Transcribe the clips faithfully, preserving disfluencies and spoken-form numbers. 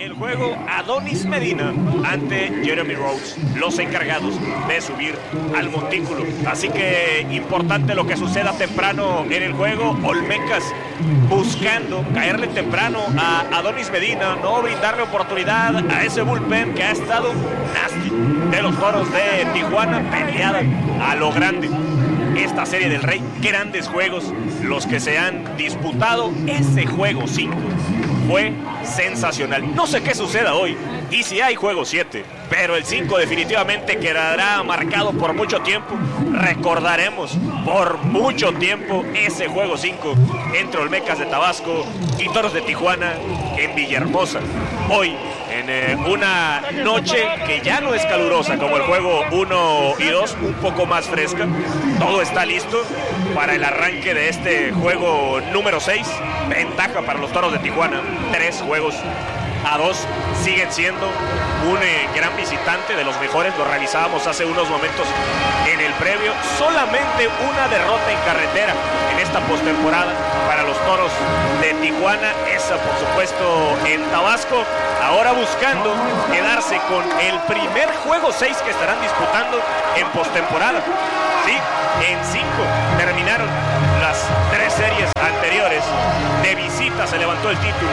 el juego Adonis Medina ante Jeremy Rhodes, los encargados de subir al montículo. Así que importante lo que suceda temprano en el juego. Olmecas buscando caerle temprano a Adonis Medina, no brindarle oportunidad a ese bullpen que ha estado nasty de los Toros de Tijuana, peleada a lo grande. Esta serie del Rey, grandes juegos los que se han disputado. Ese juego cinco fue sensacional. No sé qué suceda hoy y si hay juego siete, pero el cinco definitivamente quedará marcado por mucho tiempo. Recordaremos por mucho tiempo ese juego cinco entre Olmecas de Tabasco y Toros de Tijuana en Villahermosa. Hoy, en eh, una noche que ya no es calurosa como el juego uno y dos, un poco más fresca. Todo está listo para el arranque de este juego número seis. Ventaja para los Toros de Tijuana, tres juegos a dos. Siguen siendo un eh, gran visitante, de los mejores. Lo realizábamos hace unos momentos en el previo. Solamente una derrota en carretera en esta postemporada para los Toros de Tijuana. Esa, por supuesto, en Tabasco. Ahora buscando quedarse con el primer juego seis que estarán disputando en postemporada. Sí, en cinco terminaron las tres series anteriores. De visita se levantó el título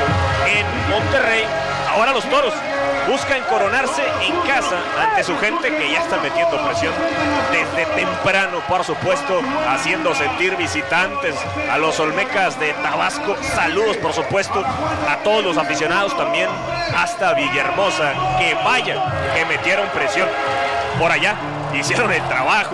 en Monterrey. Ahora los Toros buscan coronarse en casa ante su gente, que ya está metiendo presión desde temprano, por supuesto, haciendo sentir visitantes a los Olmecas de Tabasco. Saludos, por supuesto, a todos los aficionados también hasta Villahermosa, que vaya, que metieron presión por allá. Hicieron el trabajo,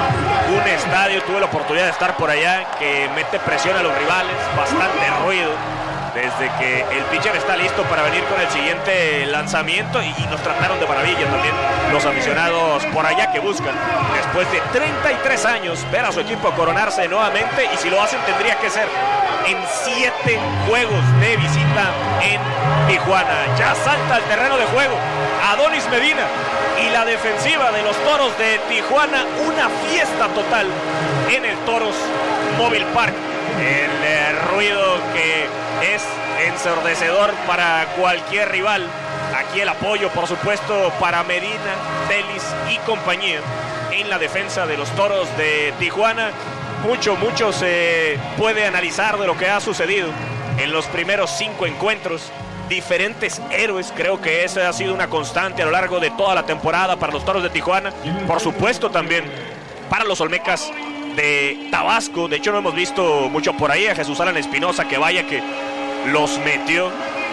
un estadio, tuve la oportunidad de estar por allá, que mete presión a los rivales, bastante ruido, desde que el pitcher está listo para venir con el siguiente lanzamiento, y, y nos trataron de maravilla también los aficionados por allá, que buscan, después de treinta y tres años, ver a su equipo coronarse nuevamente, y si lo hacen tendría que ser en siete juegos de visita en Tijuana. Ya salta al terreno de juego Adonis Medina y la defensiva de los Toros de Tijuana, una fiesta total en el Toros Mobile Park. El eh, ruido que es ensordecedor para cualquier rival. Aquí el apoyo, por supuesto, para Medina, Telis y compañía en la defensa de los Toros de Tijuana. Mucho, mucho se puede analizar de lo que ha sucedido en los primeros cinco encuentros. Diferentes héroes, creo que esa ha sido una constante a lo largo de toda la temporada para los Toros de Tijuana. Por supuesto también para los Olmecas de Tabasco. De hecho no hemos visto mucho por ahí a Jesús Alan Espinosa, que vaya que los metió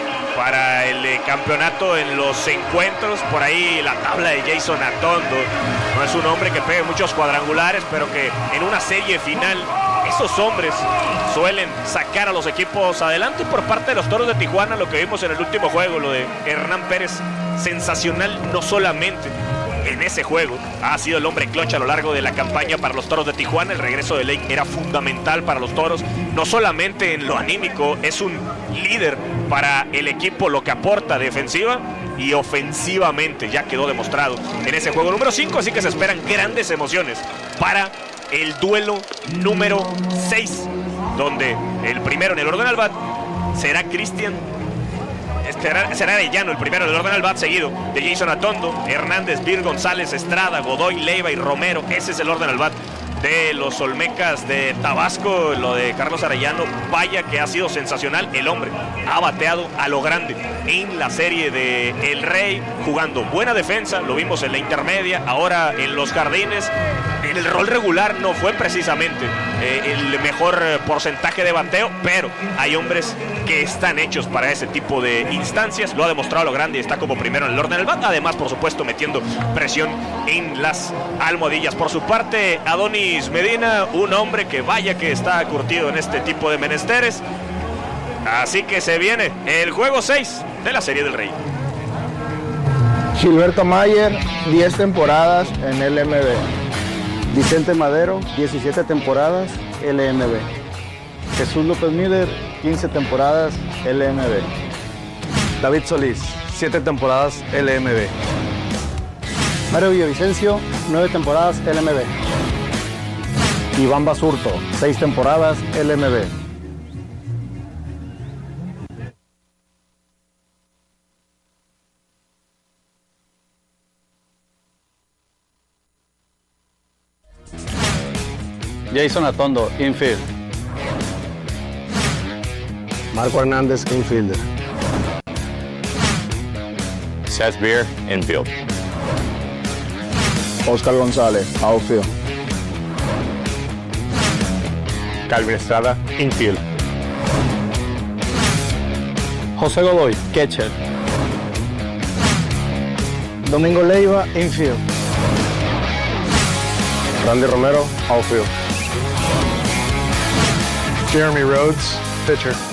para el eh, campeonato en los encuentros. Por ahí la tabla de Jason Atondo. No es un hombre que pegue muchos cuadrangulares, pero que en una serie final esos hombres suelen sacar a los equipos adelante. Y por parte de los Toros de Tijuana, lo que vimos en el último juego, lo de Hernán Pérez, sensacional. No solamente en ese juego, ha sido el hombre clutch a lo largo de la campaña para los Toros de Tijuana. El regreso de Lake era fundamental para los Toros, no solamente en lo anímico, es un líder para el equipo, lo que aporta defensiva y ofensivamente, ya quedó demostrado en ese juego número cinco, así que se esperan grandes emociones para el duelo número seis, donde el primero en el orden al bat será Cristian Será, será Arellano, el primero del orden al bat, seguido de Jason Atondo, Hernández, Vir, González, Estrada, Godoy, Leiva y Romero. Ese es el orden al bat de los Olmecas de Tabasco. Lo de Carlos Arellano, vaya que ha sido sensacional. El hombre ha bateado a lo grande en la serie de El Rey, jugando buena defensa, lo vimos en la intermedia, ahora en los Jardines. En el rol regular no fue precisamente eh, el mejor porcentaje de bateo, pero hay hombres que están hechos para ese tipo de instancias. Lo ha demostrado a lo grande y está como primero en el orden del bat. Además, por supuesto, metiendo presión en las almohadillas. Por su parte, Adonis Medina, un hombre que vaya que está curtido en este tipo de menesteres. Así que se viene el juego seis de la Serie del Rey. Gilberto Mayer, diez temporadas en L M B. Vicente Madero, diecisiete temporadas, L M B. Jesús López Miller, quince temporadas, L M B. David Solís, siete temporadas, L M B. Mario Villavicencio, nueve temporadas, L M B. Iván Basurto, seis temporadas, L M B. Jason Atondo, infield. Marco Hernández, infielder. Seth Beer, infield. Oscar González, outfield. Calvin Estrada, infield. José Godoy, catcher. Domingo Leiva, infield. Randy Romero, outfield. Jeremy Rhodes, pitcher.